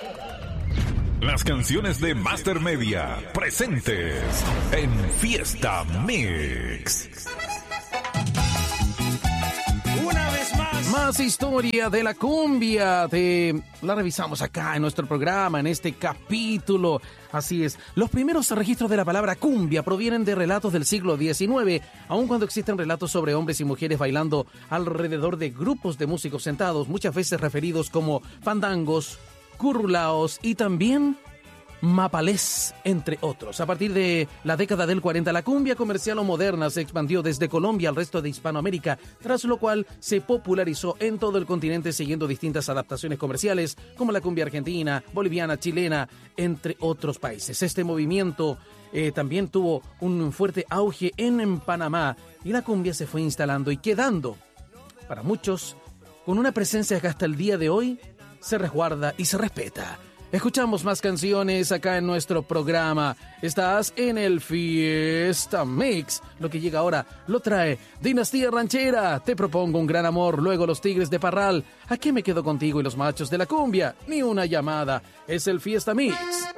Las canciones de Master Media, presentes en Fiesta Mix. Una vez más historia de la cumbia. La revisamos acá en nuestro programa, en este capítulo. Así es. Los primeros registros de la palabra cumbia provienen de relatos del siglo XIX, aun cuando existen relatos sobre hombres y mujeres bailando alrededor de grupos de músicos sentados, muchas veces referidos como fandangos, currulaos y también mapalés, entre otros. A partir de la década del 40, la cumbia comercial o moderna se expandió desde Colombia al resto de Hispanoamérica, tras lo cual se popularizó en todo el continente siguiendo distintas adaptaciones comerciales, como la cumbia argentina, boliviana, chilena, entre otros países. Este movimiento también tuvo un fuerte auge en Panamá, y la cumbia se fue instalando y quedando, para muchos, con una presencia que hasta el día de hoy se resguarda y se respeta. Escuchamos más canciones acá en nuestro programa. Estás en el Fiesta Mix. Lo que llega ahora lo trae Dinastía Ranchera. Te propongo un gran amor, luego Los Tigres de Parral. ¿A qué me quedo contigo y los machos de la cumbia? Ni una llamada. Es el Fiesta Mix.